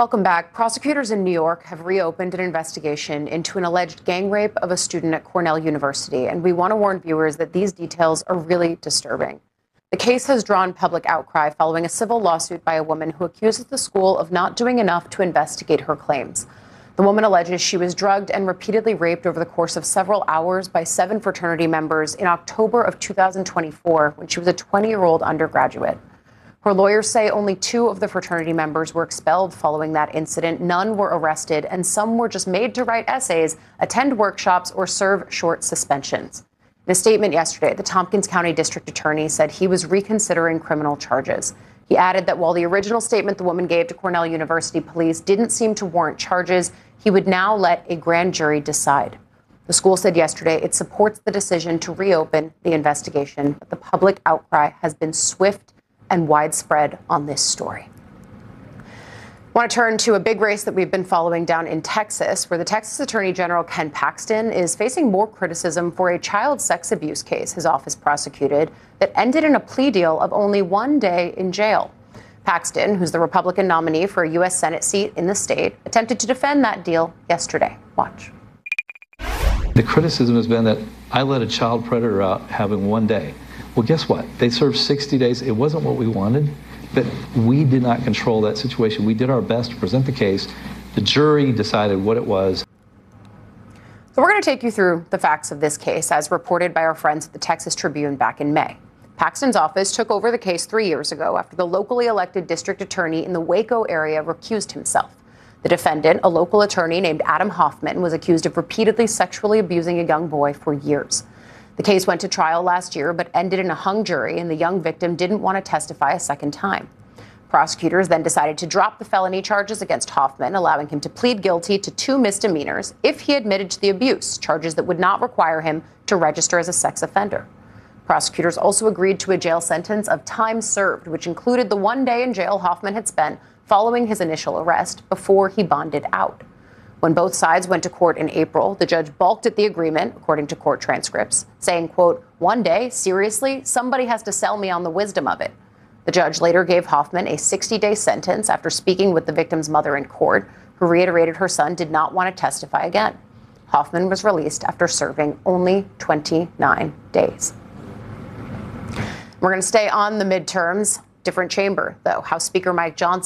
Welcome back. Prosecutors in New York have reopened an investigation into an alleged gang rape of a student at Cornell University, and we want to warn viewers that these details are really disturbing. The case has drawn public outcry following a civil lawsuit by a woman who accuses the school of not doing enough to investigate her claims. The woman alleges she was drugged and repeatedly raped over the course of several hours by 7 fraternity members in October of 2024 when she was a 20-year-old undergraduate. Her lawyers say only 2 of the fraternity members were expelled following that incident. None were arrested, and some were just made to write essays, attend workshops, or serve short suspensions. In a statement yesterday, the Tompkins County District Attorney said he was reconsidering criminal charges. He added that while the original statement the woman gave to Cornell University police didn't seem to warrant charges, he would now let a grand jury decide. The school said yesterday it supports the decision to reopen the investigation, but the public outcry has been swift and widespread on this story. I want to turn to a big race that we've been following down in Texas, where the Texas Attorney General Ken Paxton is facing more criticism for a child sex abuse case his office prosecuted that ended in a plea deal of only 1 day in jail. Paxton, who's the Republican nominee for a U.S. Senate seat in the state, attempted to defend that deal yesterday. Watch. The criticism has been that I let a child predator out having 1 day. Well, guess what? They served 60 days. It wasn't what we wanted, but we did not control that situation. We did our best to present the case. The jury decided what it was. So we're going to take you through the facts of this case as reported by our friends at the Texas Tribune back in May. Paxton's office took over the case 3 years ago after the locally elected district attorney in the Waco area recused himself. The defendant, a local attorney named Adam Hoffman, was accused of repeatedly sexually abusing a young boy for years. The case went to trial last year, but ended in a hung jury, and the young victim didn't want to testify a second time. Prosecutors then decided to drop the felony charges against Hoffman, allowing him to plead guilty to 2 misdemeanors if he admitted to the abuse, charges that would not require him to register as a sex offender. Prosecutors also agreed to a jail sentence of time served, which included the 1 day in jail Hoffman had spent following his initial arrest before he bonded out. When both sides went to court in April, the judge balked at the agreement, according to court transcripts, saying, quote, 1 day, seriously, somebody has to sell me on the wisdom of it. The judge later gave Hoffman a 60-day sentence after speaking with the victim's mother in court, who reiterated her son did not want to testify again. Hoffman was released after serving only 29 days. We're going to stay on the midterms. Different chamber, though. House Speaker Mike Johnson